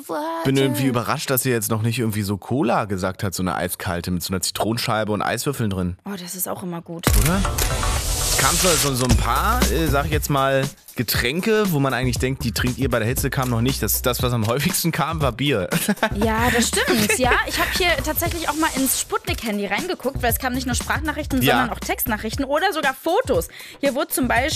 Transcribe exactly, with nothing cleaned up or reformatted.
bin irgendwie überrascht, dass sie jetzt noch nicht irgendwie so Cola gesagt hat, so eine eiskalte mit so einer Zitronenscheibe und Eiswürfeln drin. Oh, das ist auch immer gut. Oder? Es kam so, so, so ein paar, äh, sag ich jetzt mal, Getränke, wo man eigentlich denkt, die trinkt ihr bei der Hitze, kam noch nicht. Das, das was am häufigsten kam, war Bier. Ja, das stimmt. Ja, ich habe hier tatsächlich auch mal ins Sputnik-Handy reingeguckt, weil es kamen nicht nur Sprachnachrichten, Ja. sondern auch Textnachrichten oder sogar Fotos. Hier wurde zum Beispiel